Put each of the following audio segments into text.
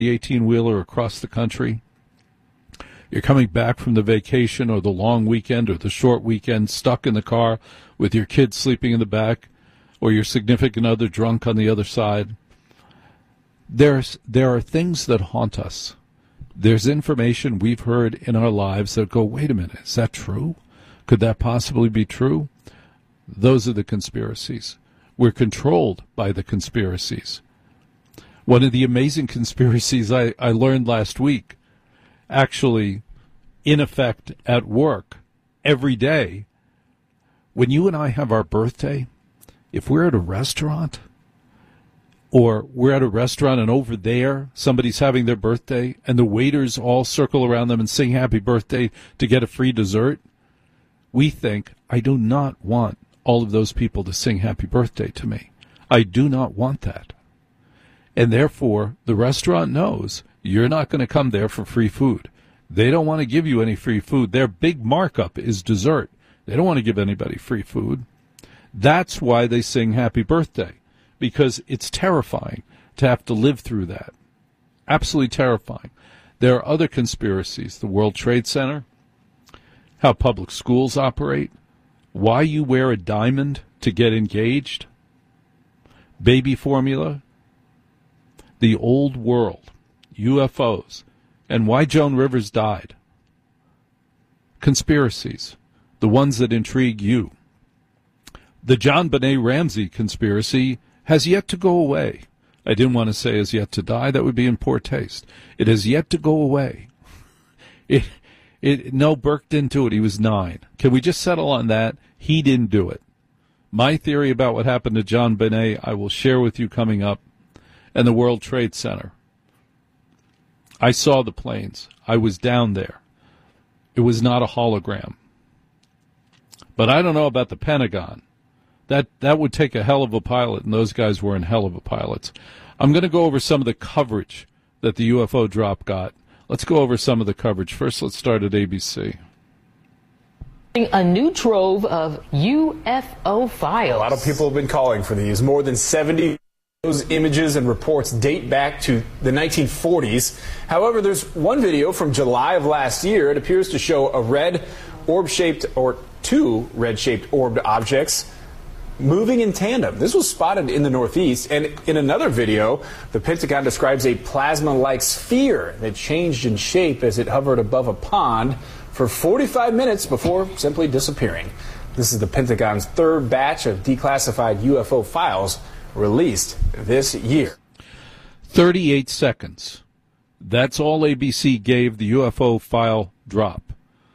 the 18-wheeler across the country. You're coming back from the vacation or the long weekend or the short weekend, stuck in the car with your kids sleeping in the back or your significant other drunk on the other side. There are things that haunt us. There's information we've heard in our lives that go, wait a minute, is that true? Could that possibly be true? Those are the conspiracies. We're controlled by the conspiracies. One of the amazing conspiracies I learned last week, actually in effect at work every day, when you and I have our birthday, if we're at a restaurant, or we're at a restaurant and over there somebody's having their birthday and the waiters all circle around them and sing happy birthday to get a free dessert, we think, I do not want all of those people to sing happy birthday to me. I do not want that. And therefore, the restaurant knows you're not going to come there for free food. They don't want to give you any free food. Their big markup is dessert. They don't want to give anybody free food. That's why they sing happy birthday, because it's terrifying to have to live through that. Absolutely terrifying. There are other conspiracies. The World Trade Center, how public schools operate, why you wear a diamond to get engaged, baby formula, the old world, UFOs, and why Joan Rivers died. Conspiracies, the ones that intrigue you. The JonBenet Ramsey conspiracy has yet to go away. I didn't want to say has yet to die. That would be in poor taste. It has yet to go away. No, Burke didn't do it. He was 9. Can we just settle on that? He didn't do it. My theory about what happened to JonBenet, I will share with you coming up. And the World Trade Center. I saw the planes. I was down there. It was not a hologram. But I don't know about the Pentagon. That would take a hell of a pilot, and those guys were in hell of a pilots. I'm going to go over some of the coverage that the UFO drop got. Let's go over some of the coverage. First, let's start at ABC. A new trove of UFO files. A lot of people have been calling for these. More than 70 those images and reports date back to the 1940s. However, there's one video from July of last year. It appears to show a red orb-shaped, or two red-shaped orbed objects moving in tandem. This was spotted in the Northeast, and in another video, the Pentagon describes a plasma-like sphere that changed in shape as it hovered above a pond for 45 minutes before simply disappearing. This is the Pentagon's third batch of declassified UFO files released this year. 38 seconds. That's all ABC gave the UFO file drop.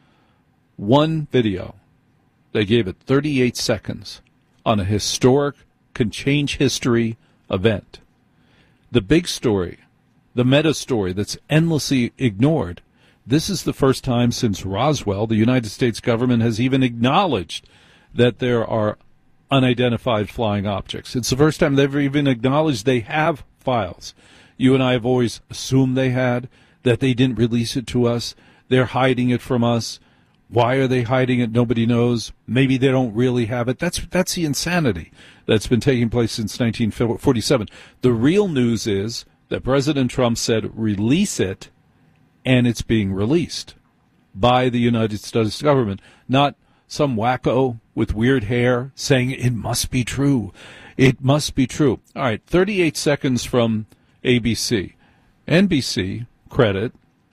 One video. They gave it 38 seconds on a historic, can change history event. The big story, the meta story that's endlessly ignored, this is the first time since Roswell the United States government has even acknowledged that there are unidentified flying objects. It's the first time they've even acknowledged they have files. You and I have always assumed they had, that they didn't release it to us. They're hiding it from us. Why are they hiding it? Nobody knows. Maybe they don't really have it. That's the insanity that's been taking place since 1947. The real news is that President Trump said release it, and it's being released by the United States government, not some wacko with weird hair saying it must be true. It must be true. All right, 38 seconds from ABC. NBC, credit,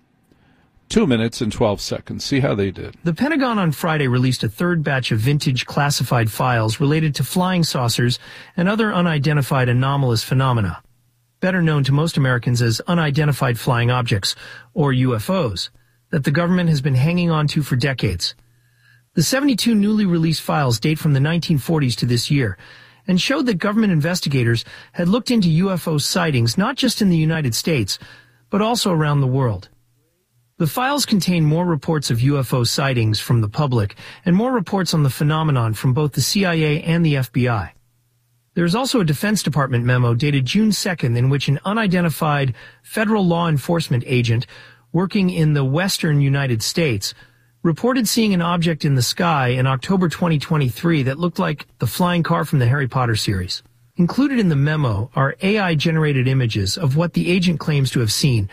2 minutes and 12 seconds. See how they did. The Pentagon on Friday released a third batch of vintage classified files related to flying saucers and other unidentified anomalous phenomena, better known to most Americans as unidentified flying objects, or UFOs, that the government has been hanging on to for decades. The 72 newly released files date from the 1940s to this year and showed that government investigators had looked into UFO sightings not just in the United States, but also around the world. The files contain more reports of UFO sightings from the public and more reports on the phenomenon from both the CIA and the FBI. There is also a Defense Department memo dated June 2nd in which an unidentified federal law enforcement agent working in the western United States reported seeing an object in the sky in October 2023 that looked like the flying car from the Harry Potter series. Included in the memo are AI-generated images of what the agent claims to have seen,